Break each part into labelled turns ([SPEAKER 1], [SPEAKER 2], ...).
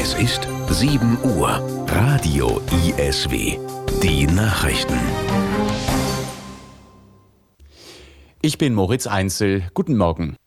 [SPEAKER 1] Es ist 7 Uhr. Radio ISW. Die Nachrichten.
[SPEAKER 2] Ich bin Moritz Einzel. Guten Morgen.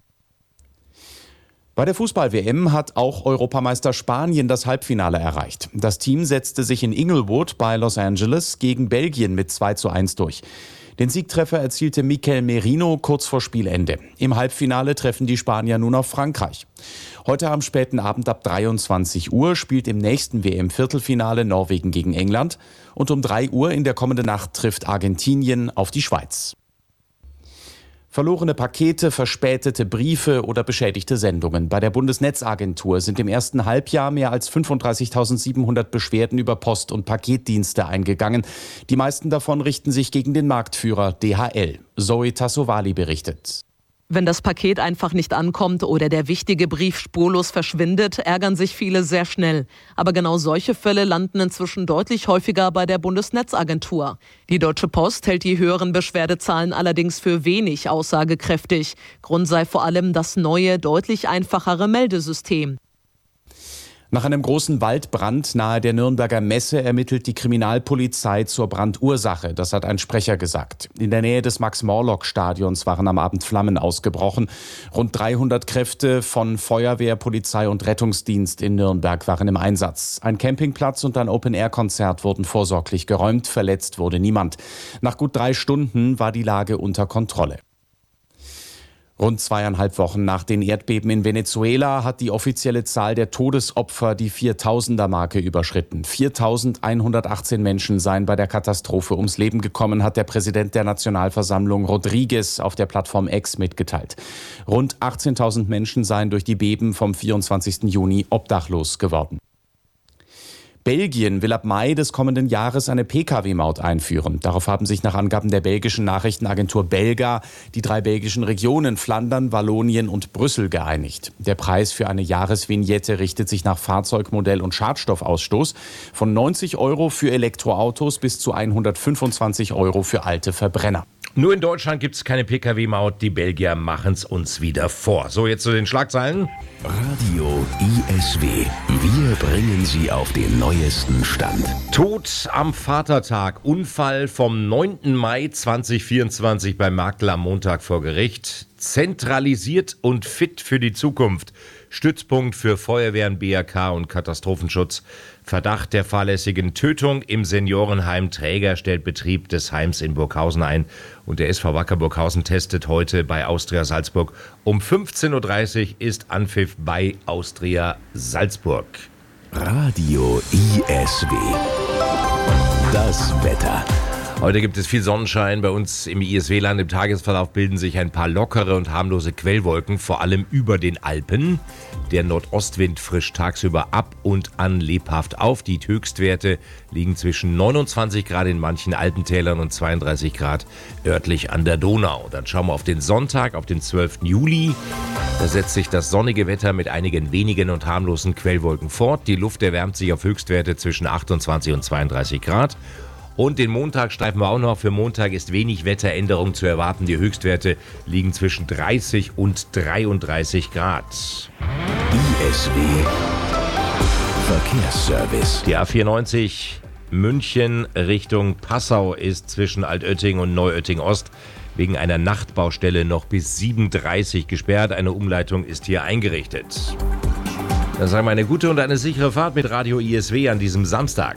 [SPEAKER 2] Bei der Fußball-WM hat auch Europameister Spanien das Halbfinale erreicht. Das Team setzte sich in Inglewood bei Los Angeles gegen Belgien mit 2:1 durch. Den Siegtreffer erzielte Mikel Merino kurz vor Spielende. Im Halbfinale treffen die Spanier nun auf Frankreich. Heute am späten Abend ab 23 Uhr spielt im nächsten WM-Viertelfinale Norwegen gegen England. Und um 3 Uhr in der kommenden Nacht trifft Argentinien auf die Schweiz. Verlorene Pakete, verspätete Briefe oder beschädigte Sendungen. Bei der Bundesnetzagentur sind im ersten Halbjahr mehr als 35.700 Beschwerden über Post- und Paketdienste eingegangen. Die meisten davon richten sich gegen den Marktführer DHL. Zoe Tassovali berichtet.
[SPEAKER 3] Wenn das Paket einfach nicht ankommt oder der wichtige Brief spurlos verschwindet, ärgern sich viele sehr schnell. Aber genau solche Fälle landen inzwischen deutlich häufiger bei der Bundesnetzagentur. Die Deutsche Post hält die höheren Beschwerdezahlen allerdings für wenig aussagekräftig. Grund sei vor allem das neue, deutlich einfachere Meldesystem.
[SPEAKER 2] Nach einem großen Waldbrand nahe der Nürnberger Messe ermittelt die Kriminalpolizei zur Brandursache. Das hat ein Sprecher gesagt. In der Nähe des Max-Morlock-Stadions waren am Abend Flammen ausgebrochen. Rund 300 Kräfte von Feuerwehr, Polizei und Rettungsdienst in Nürnberg waren im Einsatz. Ein Campingplatz und ein Open-Air-Konzert wurden vorsorglich geräumt. Verletzt wurde niemand. Nach gut 3 Stunden war die Lage unter Kontrolle. Rund 2,5 Wochen nach den Erdbeben in Venezuela hat die offizielle Zahl der Todesopfer die 4.000er-Marke überschritten. 4.118 Menschen seien bei der Katastrophe ums Leben gekommen, hat der Präsident der Nationalversammlung Rodriguez auf der Plattform X mitgeteilt. Rund 18.000 Menschen seien durch die Beben vom 24. Juni obdachlos geworden. Belgien will ab Mai des kommenden Jahres eine Pkw-Maut einführen. Darauf haben sich nach Angaben der belgischen Nachrichtenagentur Belga die 3 belgischen Regionen Flandern, Wallonien und Brüssel geeinigt. Der Preis für eine Jahresvignette richtet sich nach Fahrzeugmodell und Schadstoffausstoß von 90 € für Elektroautos bis zu 125 € für alte Verbrenner.
[SPEAKER 4] Nur in Deutschland gibt es keine Pkw-Maut. Die Belgier machen es uns wieder vor. So, jetzt zu den Schlagzeilen.
[SPEAKER 1] Radio ISW. Wir bringen Sie auf den neuesten Stand.
[SPEAKER 4] Tod am Vatertag. Unfall vom 9. Mai 2024 beim Makler am Montag vor Gericht. Zentralisiert und fit für die Zukunft. Stützpunkt für Feuerwehren, BAK und Katastrophenschutz. Verdacht der fahrlässigen Tötung im Seniorenheim. Träger stellt Betrieb des Heims in Burghausen ein. Und der SV Wacker Burghausen testet heute bei Austria Salzburg. Um 15:30 Uhr ist Anpfiff bei Austria Salzburg.
[SPEAKER 1] Radio ISW. Das Wetter.
[SPEAKER 4] Heute gibt es viel Sonnenschein bei uns im ISW-Land. Im Tagesverlauf bilden sich ein paar lockere und harmlose Quellwolken, vor allem über den Alpen. Der Nordostwind frischt tagsüber ab und an lebhaft auf. Die Höchstwerte liegen zwischen 29 Grad in manchen Alpentälern und 32 Grad örtlich an der Donau. Dann schauen wir auf den Sonntag, auf den 12. Juli. Da setzt sich das sonnige Wetter mit einigen wenigen und harmlosen Quellwolken fort. Die Luft erwärmt sich auf Höchstwerte zwischen 28 und 32 Grad. Und den Montag streifen wir auch noch. Für Montag ist wenig Wetteränderung zu erwarten. Die Höchstwerte liegen zwischen 30 und 33 Grad.
[SPEAKER 1] ISW Verkehrsservice.
[SPEAKER 4] Die A94 München Richtung Passau ist zwischen Altötting und Neuötting Ost wegen einer Nachtbaustelle noch bis 7:30 Uhr gesperrt. Eine Umleitung ist hier eingerichtet. Dann sagen wir eine gute und eine sichere Fahrt mit Radio ISW an diesem Samstag.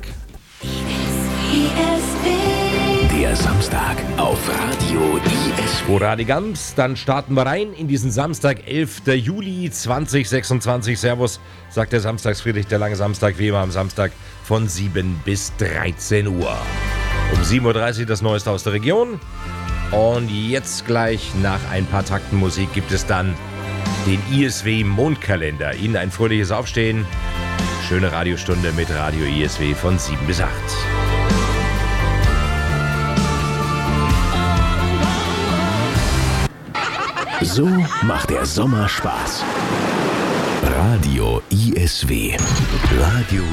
[SPEAKER 1] Der Samstag auf Radio ISW.
[SPEAKER 4] Radigams, dann starten wir rein in diesen Samstag, 11. Juli 2026. Servus, sagt der Samstagsfriedrich, der lange Samstag, wie immer am Samstag von 7 bis 13 Uhr. Um 7:30 Uhr das Neueste aus der Region. Und jetzt gleich nach ein paar Takten Musik gibt es dann den ISW Mondkalender. Ihnen ein fröhliches Aufstehen. Schöne Radiostunde mit Radio ISW von 7 bis 8.
[SPEAKER 1] So macht der Sommer Spaß. Radio ISW. Radio